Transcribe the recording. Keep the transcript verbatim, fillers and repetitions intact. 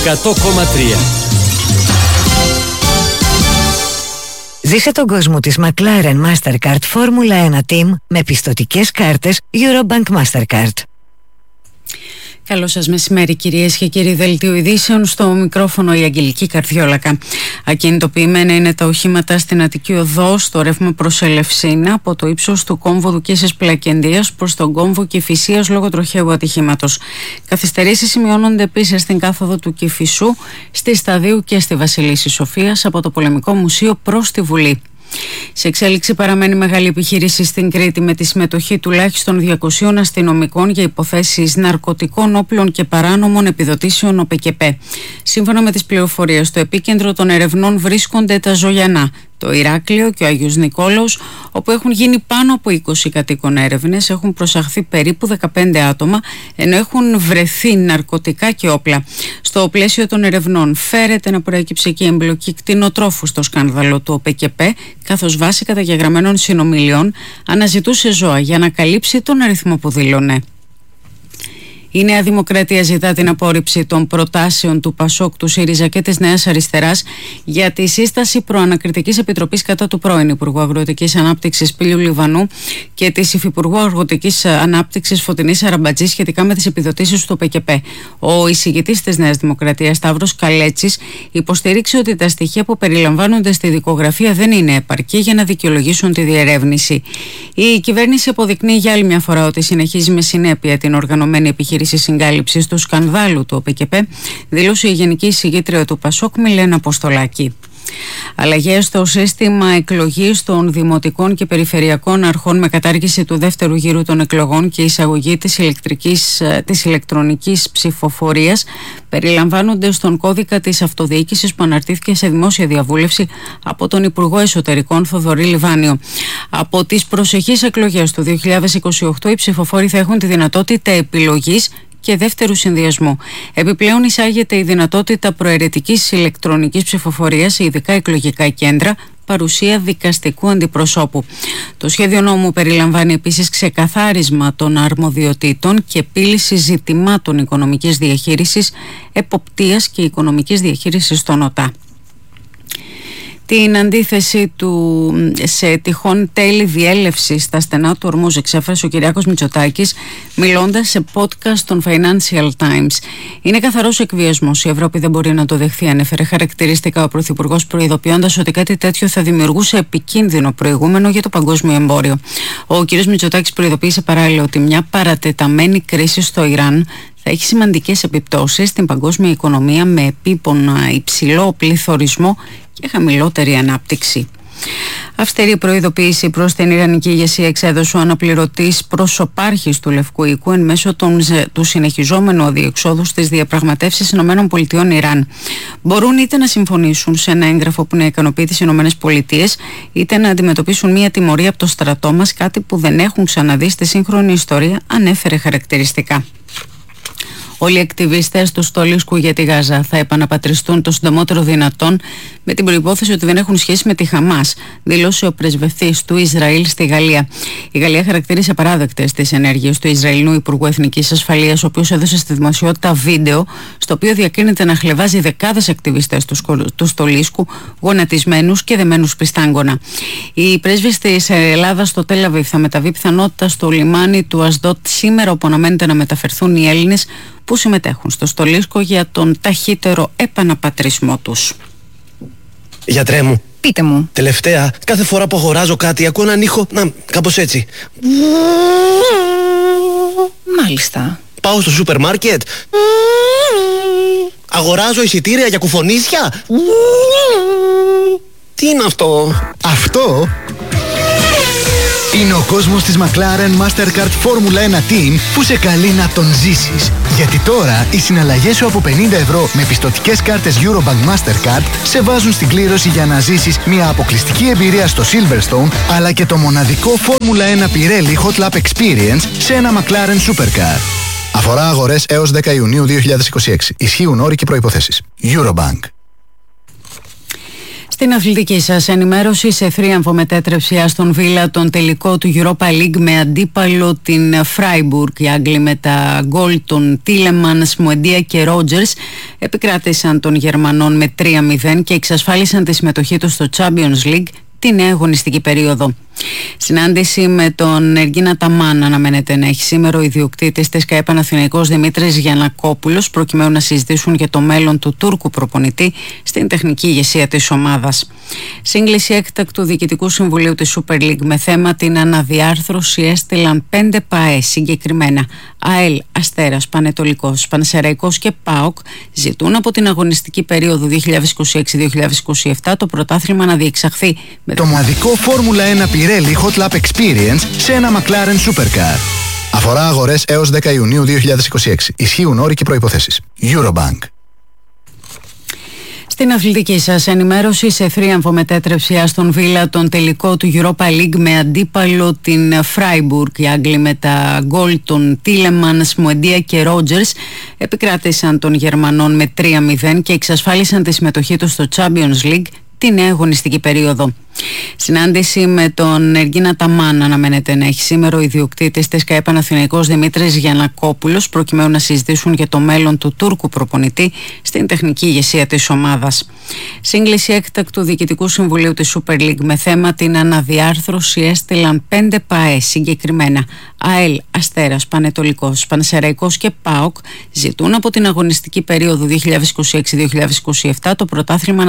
εκατό κόμμα τρία. Ζήσε τον κόσμο της McLaren Mastercard Formula ένα Team με πιστωτικές κάρτες Eurobank Mastercard. Καλό σας μεσημέρι κυρίες και κύριοι. Δελτίο ειδήσεων, στο μικρόφωνο η Αγγελική Καρδιόλακα. Ακινητοποιημένα είναι τα οχήματα στην Αττική Οδό στο ρεύμα προς Ελευσίνα από το ύψος του κόμβου Δουκίσης Πλακεντίας προς τον κόμβο Κηφισίας λόγω τροχαίου ατυχήματος. Καθυστερήσεις σημειώνονται επίσης στην κάθοδο του Κηφισού, στη Σταδίου και στη Βασιλίσσης Σοφίας από το Πολεμικό Μουσείο προς τη Βουλή. Σε εξέλιξη παραμένει μεγάλη επιχείρηση στην Κρήτη με τη συμμετοχή τουλάχιστον διακοσίων αστυνομικών για υποθέσεις ναρκωτικών όπλων και παράνομων επιδοτήσεων ΟΠΕΚΕΠΕ. Σύμφωνα με τις πληροφορίες, στο επίκεντρο των ερευνών βρίσκονται τα Ζωγιανά, το Ηράκλειο και ο Άγιος Νικόλαος, όπου έχουν γίνει πάνω από είκοσι κατοίκων έρευνες, έχουν προσαχθεί περίπου δεκαπέντε άτομα, ενώ έχουν βρεθεί ναρκωτικά και όπλα. Στο πλαίσιο των ερευνών φέρεται να προέκυψε και εμπλοκή κτηνοτρόφου στο σκάνδαλο του ΟΠΕΚΕΠΕ, καθώς βάσει καταγεγραμμένων συνομιλιών αναζητούσε ζώα για να καλύψει τον αριθμό που δήλωνε. Η Νέα Δημοκρατία ζητά την απόρριψη των προτάσεων του ΠΑΣΟΚ, του ΣΥΡΙΖΑ και της Νέας Αριστεράς για τη σύσταση προανακριτικής επιτροπής κατά του πρώην Υπουργού Αγροτικής Ανάπτυξης Πήλιου Λιβανού και της Υφυπουργού Αγροτικής Ανάπτυξης Φωτεινής Αραμπατζή σχετικά με τις επιδοτήσεις του ΟΠΕΚΕΠΕ. Ο εισηγητής της Νέας Δημοκρατίας, Σταύρος Καλέτσης, υποστήριξε ότι τα στοιχεία που περιλαμβάνονται στη δικογραφία δεν είναι επαρκή για να δικαιολογήσουν τη διερεύνηση. Η κυβέρνηση αποδεικνύει για άλλη μια φορά ότι συνεχίζει με συνέπεια την οργανωμένη επιχείρηση συγκάλυψης του σκανδάλου του ΟΠΕΚΕΠΕ, δήλωσε η Γενική Εισηγήτρια του ΠΑΣΟΚ Μιλένα Αποστολάκη. Αλλαγές στο σύστημα εκλογής των δημοτικών και περιφερειακών αρχών με κατάργηση του δεύτερου γύρου των εκλογών και εισαγωγή της, ηλεκτρικής, της ηλεκτρονικής ψηφοφορίας περιλαμβάνονται στον κώδικα της αυτοδιοίκησης που αναρτήθηκε σε δημόσια διαβούλευση από τον Υπουργό Εσωτερικών Θοδωρή Λιβάνιο. Από τις προσεχείς εκλογές του δύο χιλιάδες είκοσι οκτώ οι ψηφοφόροι θα έχουν τη δυνατότητα επιλογής και δεύτερου συνδυασμού. Επιπλέον εισάγεται η δυνατότητα προαιρετικής ηλεκτρονικής ψηφοφορίας σε ειδικά εκλογικά κέντρα, παρουσία δικαστικού αντιπροσώπου. Το σχέδιο νόμου περιλαμβάνει επίσης ξεκαθάρισμα των αρμοδιοτήτων και επίλυση ζητημάτων οικονομικής διαχείρισης, εποπτείας και οικονομικής διαχείρισης στον ΟΤΑ. Την αντίθεση του σε τυχόν τέλη διέλευση στα στενά του Ορμούζ εξέφρασε ο Κυριάκος Μητσοτάκης μιλώντας σε podcast των Financial Times. Είναι καθαρός εκβιασμός. Η Ευρώπη δεν μπορεί να το δεχθεί, ανέφερε χαρακτηριστικά ο Πρωθυπουργός, προειδοποιώντας ότι κάτι τέτοιο θα δημιουργούσε επικίνδυνο προηγούμενο για το παγκόσμιο εμπόριο. Ο κ. Μητσοτάκης προειδοποίησε παράλληλα ότι μια παρατεταμένη κρίση στο Ιράν θα έχει σημαντικές επιπτώσεις στην παγκόσμια οικονομία με επίπονα υψηλό πληθωρισμό και χαμηλότερη ανάπτυξη. Αυστηρή προειδοποίηση προς την Ιρανική ηγεσία εξέδωσε ο αναπληρωτής προσωπάρχης του Λευκού Οίκου εν μέσω των, του συνεχιζόμενου αδιεξόδου στις διαπραγματεύσεις ΗΠΑ-Ιράν. Μπορούν είτε να συμφωνήσουν σε ένα έγγραφο που να ικανοποιεί τις ΗΠΑ, είτε να αντιμετωπίσουν μια τιμωρία από το στρατό μας, κάτι που δεν έχουν ξαναδεί στη σύγχρονη ιστορία, ανέφερε χαρακτηριστικά. Όλοι οι ακτιβιστές του Στολίσκου για τη Γάζα θα επαναπατριστούν το συντομότερο δυνατόν, με την προϋπόθεση ότι δεν έχουν σχέση με τη Χαμάς, δήλωσε ο πρεσβευτής του Ισραήλ στη Γαλλία. Η Γαλλία χαρακτήρισε απαράδεκτες τις ενέργειες του Ισραηλινού Υπουργού Εθνικής Ασφαλείας, ο οποίος έδωσε στη δημοσιότητα βίντεο στο οποίο διακρίνεται να χλευάζει δεκάδες ακτιβιστές του, του Στολίσκου, γονατισμένους και δεμένους πιστάγκωνα. Η πρέσβης της Ελλάδας στο Τελ Αβίβ θα μεταβεί πιθανότητα στο λιμάνι του Ασδότ σήμερα, όπου αναμένεται να μεταφερθούν οι Έλληνες που συμμετέχουν στο Στολίσκο για τον ταχύτερο επαναπατρισμό τους. Γιατρέ μου, πείτε μου. Τελευταία, κάθε φορά που αγοράζω κάτι ακούω έναν ήχο, να, κάπως έτσι. Μάλιστα. Πάω στο σούπερ μάρκετ, αγοράζω εισιτήρια για κουφονίσια. Τι είναι αυτό? Αυτό είναι ο κόσμος της McLaren Mastercard Formula ένα Team που σε καλεί να τον ζήσεις. Γιατί τώρα οι συναλλαγές σου από πενήντα ευρώ με πιστωτικές κάρτες Eurobank Mastercard σε βάζουν στην κλήρωση για να ζήσεις μια αποκλειστική εμπειρία στο Silverstone, αλλά και το μοναδικό Formula ένα Pirelli Hot Lap Experience σε ένα McLaren Supercar. Αφορά αγορές έως δέκα Ιουνίου δύο χιλιάδες είκοσι έξι. Ισχύουν όροι και προϋποθέσεις. Eurobank. Στην αθλητική σας ενημέρωση, σε θρίαμβο μετέτρεψε η Άστον Βίλα τον τελικό του Europa League με αντίπαλο την Φράιμπουργκ. Οι Άγγλοι με τα γκολ των Τίλεμανς, Μουεντία και Ρότζερς επικράτησαν των Γερμανών με τρία μηδέν και εξασφάλισαν τη συμμετοχή τους στο Champions League την νέα αγωνιστική περίοδο. Συνάντηση με τον Εργίνα Ταμάν αναμένεται να έχει σήμερα ο ιδιοκτήτης της ΚΑΕ Παναθηναϊκός Δημήτρης Γιαννακόπουλος, προκειμένου να συζητήσουν για το μέλλον του Τούρκου προπονητή στην τεχνική ηγεσία της ομάδας. Σύγκληση έκτακτου Διοικητικού Συμβουλίου της Super League με θέμα την αναδιάρθρωση έστειλαν πέντε ΠΑΕ, συγκεκριμένα ΑΕΛ, Αστέρας, Πανετολικός, Πανσεραϊκός και ΠΑΟΚ, ζητούν από την αγωνιστική περίοδο δύο χιλιάδες είκοσι έξι δύο χιλιάδες είκοσι επτά το πρωτάθλημα να διεξαχθεί με το μοναδικό Φόρμουλα ένα Pirelli Hot Lap Experience σε ένα McLaren Supercar. Αφορά αγορές έως δέκα Ιουνίου δύο χιλιάδες είκοσι έξι. Ισχύουν όροι και προϋποθέσεις. Eurobank. Στην αθλητική σας ενημέρωση, σε θρίαμβο μετέτρεψε η Άστον Βίλα τον τελικό του Europa League με αντίπαλο την Φράιμπουργκ. Οι Άγγλοι με τα γκολ των Τίλεμανς, Μουεντία και Ρότζερς επικράτησαν των Γερμανών με τρία μηδέν και εξασφάλισαν τη συμμετοχή τους στο Champions League τη νέα αγωνιστική περίοδο. Συνάντηση με τον Εργίνα Ταμάν αναμένεται να έχει σήμερα ο ιδιοκτήτης της ΚΑΕ Παναθηναϊκός Δημήτρης Γιαννακόπουλος, προκειμένου να συζητήσουν για το μέλλον του Τούρκου προπονητή στην τεχνική ηγεσία της ομάδας. Σύγκληση έκτακτου Διοικητικού Συμβουλίου της Super League με θέμα την αναδιάρθρωση έστειλαν πέντε ΠΑΕ, συγκεκριμένα ΑΕΛ, Αστέρας, Πανετολικός, Πανσεραϊκός και ΠΑΟΚ, ζητούν από την αγωνιστική περίοδο δύο χιλιάδες είκοσι έξι δύο χιλιάδες είκοσι επτά το πρωτάθλημα